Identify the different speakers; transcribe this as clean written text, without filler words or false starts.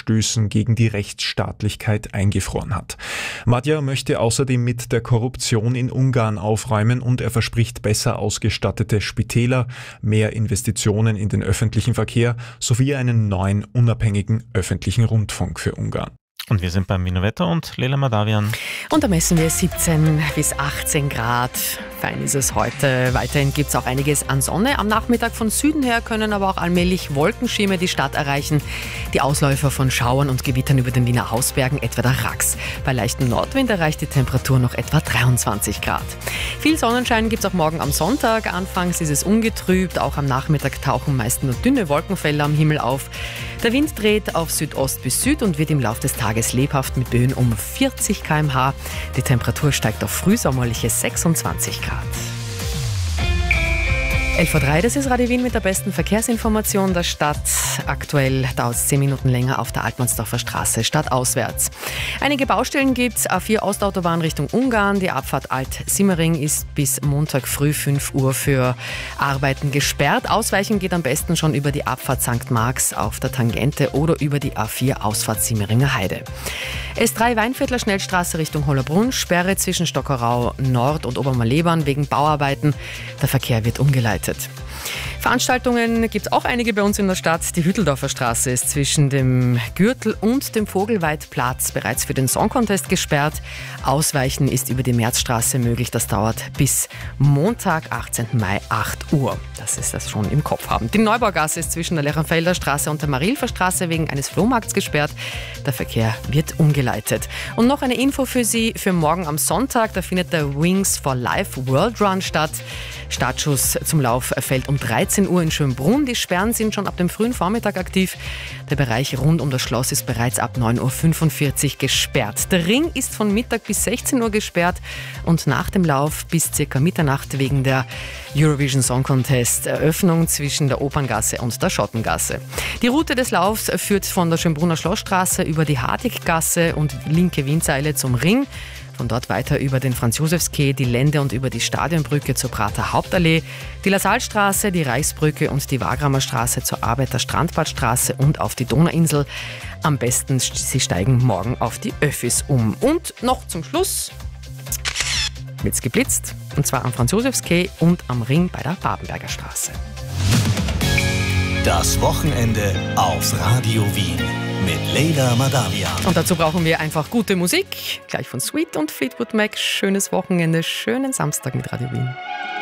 Speaker 1: Verstößen gegen die Rechtsstaatlichkeit eingefroren hat. Magyar möchte außerdem mit der Korruption in Ungarn aufräumen und er verspricht besser ausgestattete Spitäler, mehr Investitionen in den öffentlichen Verkehr sowie einen neuen unabhängigen öffentlichen Rundfunk für Ungarn.
Speaker 2: Und wir sind beim Wienerwetter und Leila Madavian.
Speaker 3: Und da messen wir 17 bis 18 Grad. Fein ist es heute. Weiterhin gibt es auch einiges an Sonne. Am Nachmittag von Süden her können aber auch allmählich Wolkenschirme die Stadt erreichen. Die Ausläufer von Schauern und Gewittern über den Wiener Hausbergen, etwa der Rax. Bei leichtem Nordwind erreicht die Temperatur noch etwa 23 Grad. Viel Sonnenschein gibt es auch morgen am Sonntag. Anfangs ist es ungetrübt. Auch am Nachmittag tauchen meist nur dünne Wolkenfelder am Himmel auf. Der Wind dreht auf Südost bis Süd und wird im Laufe des Tages lebhaft mit Böen um 40 km/h. Die Temperatur steigt auf frühsommerliche 26 Grad. 11:03 Uhr, das ist Radio Wien mit der besten Verkehrsinformation der Stadt. Aktuell dauert es 10 Minuten länger auf der Altmannsdorfer Straße, stadtauswärts. Einige Baustellen gibt es. A4 Ostautobahn Richtung Ungarn. Die Abfahrt Alt-Simmering ist bis Montag früh 5 Uhr für Arbeiten gesperrt. Ausweichen geht am besten schon über die Abfahrt St. Marx auf der Tangente oder über die A4 Ausfahrt Simmeringer Heide. S3 Weinviertler Schnellstraße Richtung Hollabrunn. Sperre zwischen Stockerau Nord und Obermalebahn wegen Bauarbeiten. Der Verkehr wird umgeleitet. Veranstaltungen gibt es auch einige bei uns in der Stadt. Die Hütteldorfer Straße ist zwischen dem Gürtel und dem Vogelweidplatz bereits für den Song Contest gesperrt. Ausweichen ist über die Märzstraße möglich. Das dauert bis Montag, 18. Mai, 8 Uhr. Das ist das schon im Kopf haben. Die Neubaugasse ist zwischen der Lerchenfelder Straße und der Marilfer Straße wegen eines Flohmarkts gesperrt. Der Verkehr wird umgeleitet. Und noch eine Info für Sie für morgen am Sonntag. Da findet der Wings for Life World Run statt. Startschuss zum Lauf fällt um 13 Uhr in Schönbrunn. Die Sperren sind schon ab dem frühen Vormittag aktiv. Der Bereich rund um das Schloss ist bereits ab 9:45 Uhr gesperrt. Der Ring ist von Mittag bis 16 Uhr gesperrt und nach dem Lauf bis ca. Mitternacht wegen der Eurovision Song Contest Eröffnung zwischen der Operngasse und der Schottengasse. Die Route des Laufs führt von der Schönbrunner Schlossstraße über die Hartiggasse und linke Windseile zum Ring. Von dort weiter über den Franz-Josefs-Quai, die Lände und über die Stadionbrücke zur Prater Hauptallee, die Lassalstraße, die Reichsbrücke und die Wagramer Straße zur Arbeiter-Strandbadstraße und auf die Donauinsel. Am besten, Sie steigen morgen auf die Öffis um. Und noch zum Schluss wird's geblitzt, und zwar am Franz-Josefs-Quai und am Ring bei der Babenberger Straße.
Speaker 4: Das Wochenende auf Radio Wien mit Leila Madavian.
Speaker 3: Und dazu brauchen wir einfach gute Musik. Gleich von Sweet und Fleetwood Mac. Schönes Wochenende, schönen Samstag mit Radio Wien.